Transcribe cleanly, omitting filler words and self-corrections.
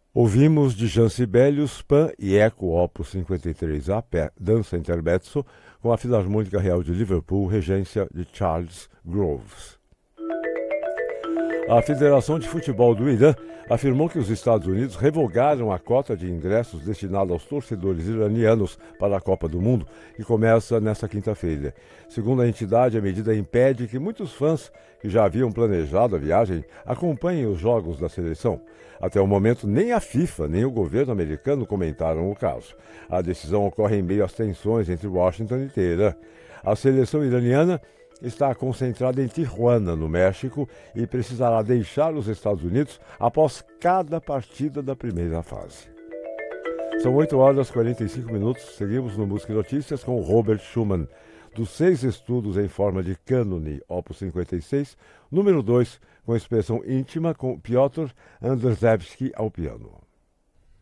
Ouvimos de Jean Sibelius, Pan e Eco, Opus 53A, Dança Intermezzo, com a Filarmônica Real de Liverpool, regência de Charles Groves. A Federação de Futebol do Irã afirmou que os Estados Unidos revogaram a cota de ingressos destinada aos torcedores iranianos para a Copa do Mundo, que começa nesta quinta-feira. Segundo a entidade, a medida impede que muitos fãs que já haviam planejado a viagem acompanhem os jogos da seleção. Até o momento, nem a FIFA nem o governo americano comentaram o caso. A decisão ocorre em meio às tensões entre Washington e Teherã. A seleção iraniana está concentrada em Tijuana, no México, e precisará deixar os Estados Unidos após cada partida da primeira fase. São 8h45. Seguimos no Música e Notícias com Robert Schumann, dos 6 estudos em forma de cânone, Opus 56, número 2, com expressão íntima, com Piotr Anderszewski ao piano.